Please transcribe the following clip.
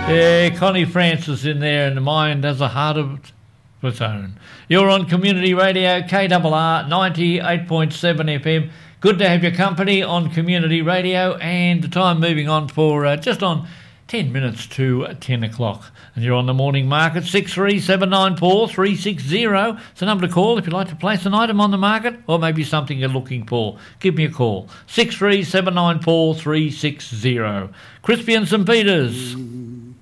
Yeah, Connie Francis in there, and the mind has a heart of its own. You're on Community Radio, KRR 98.7 FM. Good to have your company on Community Radio, and the time moving on for just on 10 minutes to 10 o'clock. And you're on the morning market, 63794 360. It's the number to call if you'd like to place an item on the market or maybe something you're looking for. Give me a call, 63794 360. Crispy and St Peters.